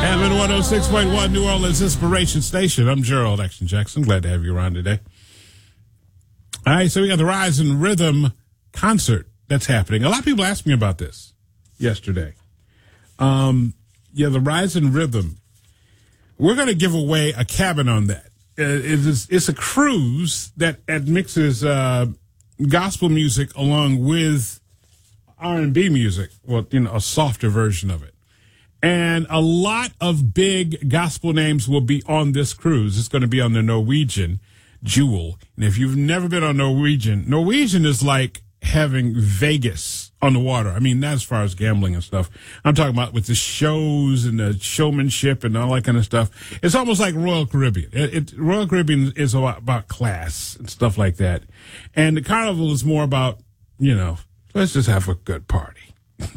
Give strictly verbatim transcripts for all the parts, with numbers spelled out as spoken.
Heaven one oh six point one, New Orleans Inspiration Station. I'm Gerald Action Jackson. Glad to have you around today. All right, so we got the Rise and Rhythm concert that's happening. A lot of people asked me about this yesterday. Um, yeah, the Rise and Rhythm. We're going to give away a cabin on that. Uh, it is, it's a cruise that, that mixes uh, gospel music along with R and B music. Well, you know, a softer version of it. And a lot of big gospel names will be on this cruise. It's going to be on the Norwegian Jewel. And if you've never been on Norwegian, Norwegian is like having Vegas on the water. I mean, not as far as gambling and stuff. I'm talking about with the shows and the showmanship and all that kind of stuff. It's almost like Royal Caribbean. It, it, Royal Caribbean is about, about class and stuff like that. And the Carnival is more about, you know, let's just have a good party.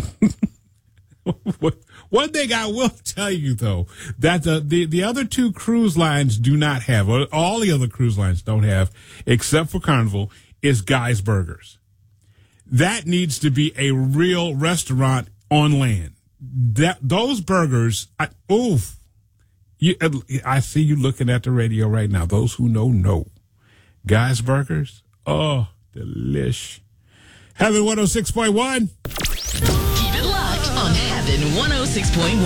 One thing I will tell you, though, that the, the, the other two cruise lines do not have, or all the other cruise lines don't have, except for Carnival, is Guy's Burgers. That needs to be a real restaurant on land. That those burgers, I, oof. You, I see you looking at the radio right now. Those who know, know. Guy's Burgers, oh, delish. Heaven one oh six point one. Keep it locked on Heaven one oh six point one.